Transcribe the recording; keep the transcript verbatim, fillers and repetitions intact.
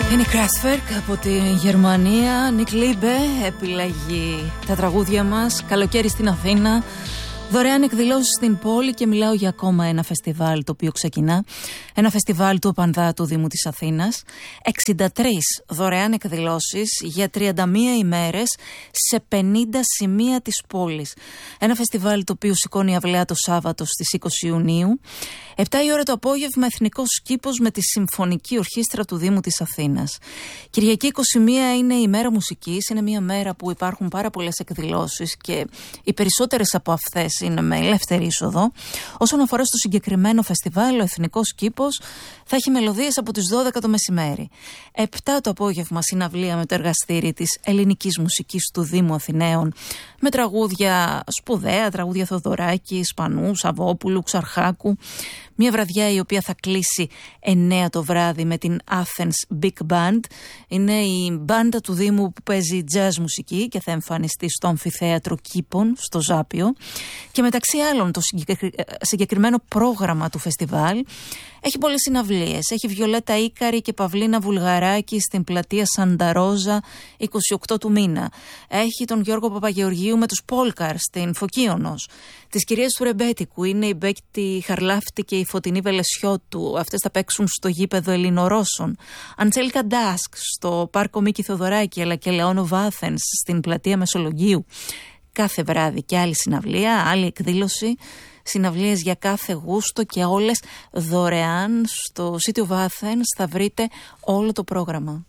Είναι η Kraftwerk από τη Γερμανία. Νικ Λίμπε επιλέγει τα τραγούδια μας. Καλοκαίρι στην Αθήνα. Δωρεάν εκδηλώσεις στην πόλη και μιλάω για ακόμα ένα φεστιβάλ το οποίο ξεκινά. Ένα φεστιβάλ του Οπανδά του Δήμου της Αθήνας. εξήντα τρεις δωρεάν εκδηλώσεις για τριάντα μία ημέρες σε πενήντα σημεία της πόλης. Ένα φεστιβάλ το οποίο σηκώνει αυλαία το Σάββατο στις είκοσι Ιουνίου. επτά η ώρα το απόγευμα εθνικός κήπος με τη Συμφωνική Ορχήστρα του Δήμου της Αθήνας. Κυριακή είκοσι μία είναι η μέρα μουσικής. Είναι μια μέρα που υπάρχουν πάρα πολλές εκδηλώσεις και οι περισσότερες από αυτές είναι με ελεύθερη είσοδο. Όσον αφορά στο συγκεκριμένο φεστιβάλ, ο Εθνικός Κήπος θα έχει μελωδίες από τις δώδεκα το μεσημέρι. επτά το απόγευμα συναυλία με το εργαστήρι της ελληνικής μουσικής του Δήμου Αθηναίων, με τραγούδια σπουδαία, τραγούδια Θοδωράκη, Σπανού, Σαββόπουλου, Ξαρχάκου. Μια βραδιά η οποία θα κλείσει εννέα το βράδυ με την Athens Big Band. Είναι η μπάντα του Δήμου που παίζει jazz μουσική και θα εμφανιστεί στο Αμφιθέατρο Κήπων, στο Ζάπιο. Και μεταξύ άλλων το συγκεκριμένο πρόγραμμα του φεστιβάλ έχει πολλές συναυλίες. Έχει Βιολέτα Ίκαρη και Παυλίνα Βουλγαράκη στην πλατεία Σανταρόζα είκοσι οκτώ του μήνα. Έχει τον Γιώργο Παπαγεωργίου με τους Πόλκαρ στην Φωκίωνος. Τις κυρίες του Ρεμπέτικου είναι η Μπέκτη Χαρλάφτη και η Φωτεινή Βελεσιώτου. Αυτές θα παίξουν στο γήπεδο Ελληνορώσων. Αντζέλικα Ντάσκ στο πάρκο Μίκη Θοδωράκη, αλλά και Λεόνο Βάθενς στην πλατεία Μεσολογγίου. Κάθε βράδυ και άλλη συναυλία, άλλη εκδήλωση. Συναυλίες για κάθε γούστο και όλες δωρεάν. Στο City of Athens θα βρείτε όλο το πρόγραμμα.